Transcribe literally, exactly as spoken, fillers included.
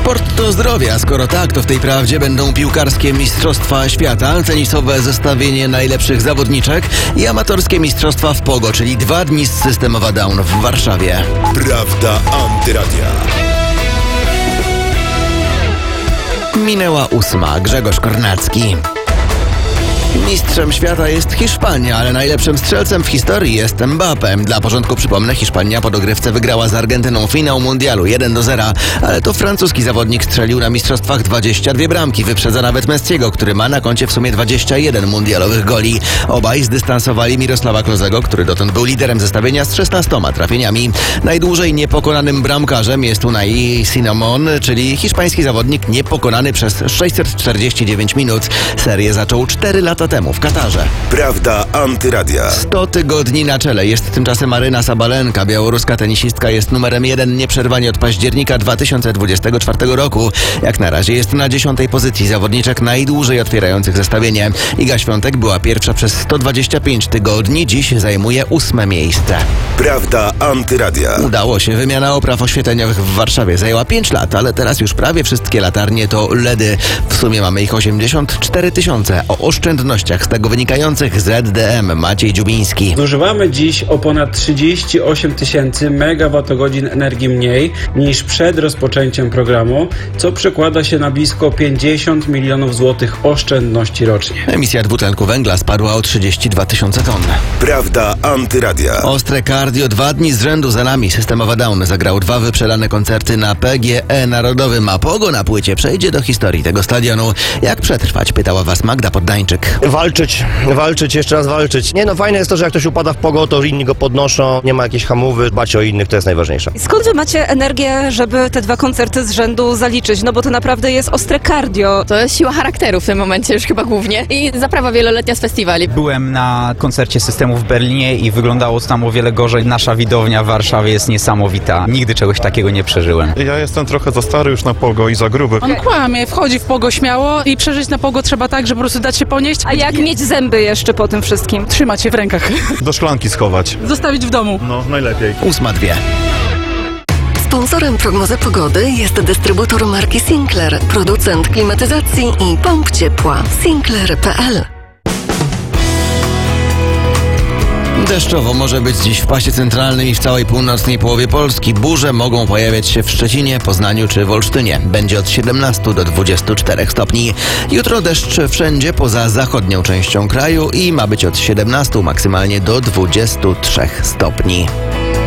Sport to zdrowie, a skoro tak, to w tej prawdzie będą piłkarskie mistrzostwa świata, tenisowe zestawienie najlepszych zawodniczek i amatorskie mistrzostwa w pogo, czyli dwa dni z Systemowa Down w Warszawie. Prawda Antyradia. Minęła ósma. Grzegorz Kornacki. Mistrzem świata jest Hiszpania, ale najlepszym strzelcem w historii jest Mbappé. Dla porządku przypomnę, Hiszpania po dogrywce wygrała z Argentyną finał mundialu jeden do zera, ale to francuski zawodnik strzelił na mistrzostwach dwadzieścia dwie bramki, wyprzedza nawet Messiego, który ma na koncie w sumie dwadzieścia jeden mundialowych goli. Obaj zdystansowali Mirosława Klozego, który dotąd był liderem zestawienia z szesnastoma trafieniami. Najdłużej niepokonanym bramkarzem jest Unai Cinnamon, czyli hiszpański zawodnik niepokonany przez sześćset czterdzieści dziewięć minut. Serię zaczął cztery lata temu w Katarze. Prawda Antyradia. sto tygodni na czele jest tymczasem Aryna Sabalenka. Białoruska tenisistka jest numerem jeden nieprzerwanie od października dwa tysiące dwudziestego czwartego roku. Jak na razie jest na dziesiątej pozycji zawodniczek najdłużej otwierających zestawienie. Iga Świątek była pierwsza przez sto dwadzieścia pięć tygodni, dziś zajmuje ósme miejsce. Prawda Antyradia. Udało się. Wymiana opraw oświetleniowych w Warszawie zajęła pięć lat, ale teraz już prawie wszystkie latarnie to L E D y. W sumie mamy ich osiemdziesiąt cztery tysiące. O oszczędnościach z tego wynikających Z D M Maciej Dziubiński. Zużywamy dziś o ponad trzydzieści osiem tysięcy megawattogodzin energii mniej niż przed rozpoczęciem programu, co przekłada się na blisko pięćdziesiąt milionów złotych oszczędności rocznie. Emisja dwutlenku węgla spadła o trzydzieści dwa tysiące ton. Prawda Antyradia. Ostre cardio dwa dni z rzędu za nami. Systemowa Down zagrał dwa wyprzedane koncerty na P G E Narodowym, a pogo na płycie przejdzie do historii tego stadionu. Jak przetrwać? Pytała was Magda Poddańczyk. Walczyć, walczyć, jeszcze raz walczyć. Nie no, fajne jest to, że jak ktoś upada w pogo, to inni go podnoszą, nie ma jakiejś hamówy, dbać o innych, to jest najważniejsze. Skąd wy macie energię, żeby te dwa koncerty z rzędu zaliczyć? No bo to naprawdę jest ostre cardio. To jest siła charakteru w tym momencie już chyba głównie i zaprawa wieloletnia z festiwali. Byłem na koncercie Systemu w Berlinie i wyglądało tam o wiele gorzej. Nasza widownia w Warszawie jest niesamowita. Nigdy czegoś takiego nie przeżyłem. Ja jestem trochę za stary już na pogo i za gruby. On kłamie, wchodzi w pogo śmiało i przeżyć na pogo trzeba tak, że po prostu dać się ponieść. A jak mieć zęby jeszcze po tym wszystkim? Trzymać je w rękach. Do szklanki schować. Zostawić w domu. No, najlepiej. Ósma dwie. Sponsorem prognozy pogody jest dystrybutor marki Sinclair, producent klimatyzacji i pomp ciepła. Sinclair kropka p l. Deszczowo może być dziś w pasie centralnym i w całej północnej połowie Polski. Burze mogą pojawiać się w Szczecinie, Poznaniu czy w Olsztynie. Będzie od siedemnastu do dwudziestu czterech stopni. Jutro deszcz wszędzie poza zachodnią częścią kraju i ma być od siedemnastu maksymalnie do dwudziestu trzech stopni.